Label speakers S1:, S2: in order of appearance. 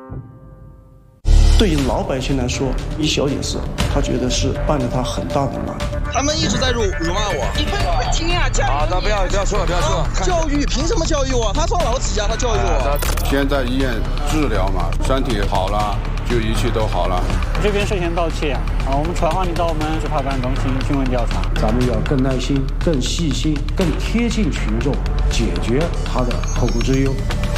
S1: 对于老百姓来说，一小点事，他觉得是办了他很大的忙。
S2: 他们一直在辱骂我。
S3: 你会不会听啊？教育
S4: 好的，不要说了。
S2: 教育凭什么教育我？他上老几家，他教育我。
S5: 先在医院治疗嘛，身体好了，就一切都好了。
S6: 这边涉嫌盗窃我们传唤你到我们执法办中心询问调查。
S1: 咱们要更耐心、更细心、更贴近群众，解决他的后顾之忧。